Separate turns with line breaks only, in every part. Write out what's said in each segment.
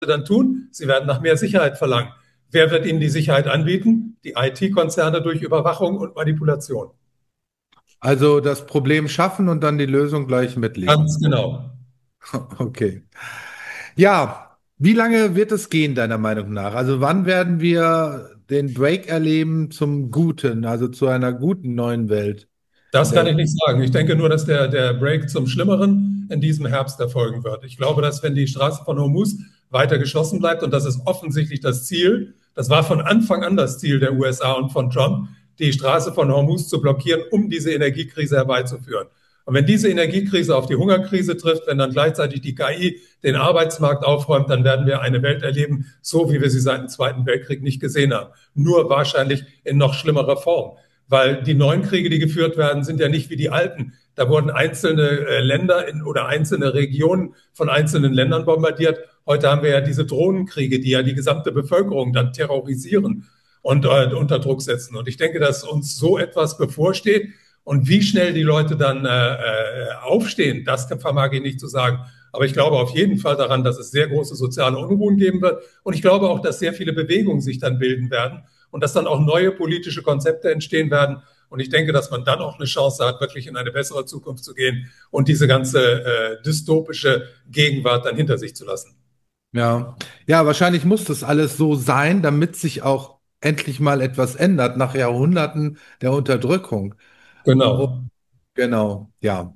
dann tun? Sie werden nach mehr Sicherheit verlangen. Wer wird ihnen die Sicherheit anbieten? Die IT-Konzerne durch Überwachung und Manipulation.
Also das Problem schaffen und dann die Lösung gleich
Ganz
mitliefern.
genau.
Okay. Ja, wie lange wird es gehen, deiner Meinung nach? Also wann werden wir den Break erleben zum Guten, also zu einer guten neuen Welt?
Das kann
Äh,
ich nicht sagen. Ich denke nur, dass der Break zum Schlimmeren in diesem Herbst erfolgen wird. Ich glaube, dass wenn die Straße von Hormuz weiter geschlossen bleibt, und das ist offensichtlich das Ziel, das war von Anfang an das Ziel der USA und von Trump, die Straße von Hormuz zu blockieren, um diese Energiekrise herbeizuführen. Und wenn diese Energiekrise auf die Hungerkrise trifft, wenn dann gleichzeitig die KI den Arbeitsmarkt aufräumt, dann werden wir eine Welt erleben, so wie wir sie seit dem Zweiten Weltkrieg nicht gesehen haben. Nur wahrscheinlich in noch schlimmerer Form. Weil die neuen Kriege, die geführt werden, sind ja nicht wie die alten. Da wurden einzelne Länder oder einzelne Regionen von einzelnen Ländern bombardiert. Heute haben wir ja diese Drohnenkriege, die ja die gesamte Bevölkerung dann terrorisieren und unter Druck setzen. Und ich denke, dass uns so etwas bevorsteht. Und wie schnell die Leute dann aufstehen, das vermag ich nicht zu sagen. Aber ich glaube auf jeden Fall daran, dass es sehr große soziale Unruhen geben wird. Und ich glaube auch, dass sehr viele Bewegungen sich dann bilden werden und dass dann auch neue politische Konzepte entstehen werden. Und ich denke, dass man dann auch eine Chance hat, wirklich in eine bessere Zukunft zu gehen und diese ganze dystopische Gegenwart dann hinter sich zu lassen.
ja, ja, wahrscheinlich muss das alles so sein, damit sich auch endlich mal etwas ändert nach Jahrhunderten der Unterdrückung. Oh,
Genau.
genau, ja.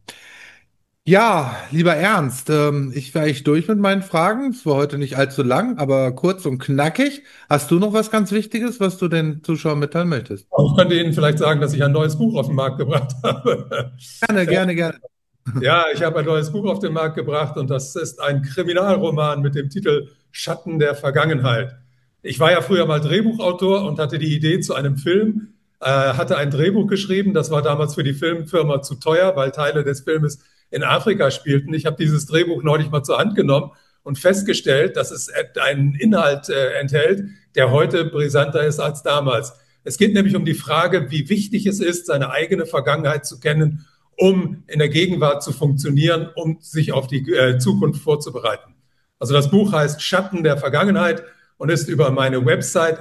Ja, lieber Ernst, ich wäre eigentlich durch mit meinen Fragen. Es war heute nicht allzu lang, aber kurz und knackig. Hast du noch was ganz Wichtiges, was du den Zuschauern mitteilen möchtest?
Ich könnte Ihnen vielleicht sagen, dass ich ein neues Buch auf den Markt gebracht habe.
Gerne, gerne, gerne.
Ja, ich habe ein neues Buch auf den Markt gebracht und das ist ein Kriminalroman mit dem Titel Schatten der Vergangenheit. Ich war ja früher mal Drehbuchautor und hatte die Idee zu einem Film, hatte ein Drehbuch geschrieben. Das war damals für die Filmfirma zu teuer, weil Teile des Filmes in Afrika spielten. Ich habe dieses Drehbuch neulich mal zur Hand genommen und festgestellt, dass es einen Inhalt enthält, der heute brisanter ist als damals. Es geht nämlich um die Frage, wie wichtig es ist, seine eigene Vergangenheit zu kennen, um in der Gegenwart zu funktionieren, um sich auf die Zukunft vorzubereiten. Also das Buch heißt Schatten der Vergangenheit und ist über meine Website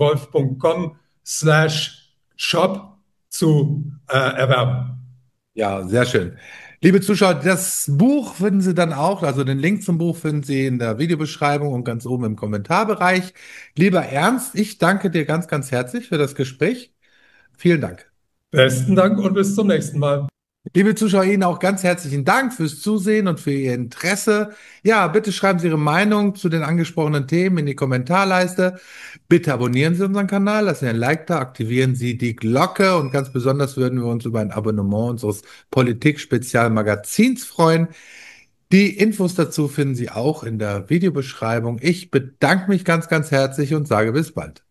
ernstwolf.com/shop zu erwerben.
Ja, sehr schön. Liebe Zuschauer, das Buch finden Sie dann auch, also den Link zum Buch finden Sie in der Videobeschreibung und ganz oben im Kommentarbereich. Lieber Ernst, ich danke dir ganz, ganz herzlich für das Gespräch. Vielen Dank.
Besten Dank und bis zum nächsten Mal.
Liebe Zuschauer, Ihnen auch ganz herzlichen Dank fürs Zusehen und für Ihr Interesse. Ja, bitte schreiben Sie Ihre Meinung zu den angesprochenen Themen in die Kommentarleiste. Bitte abonnieren Sie unseren Kanal, lassen Sie ein Like da, aktivieren Sie die Glocke und ganz besonders würden wir uns über ein Abonnement unseres Politik-Spezialmagazins freuen. Die Infos dazu finden Sie auch in der Videobeschreibung. Ich bedanke mich ganz, ganz herzlich und sage bis bald.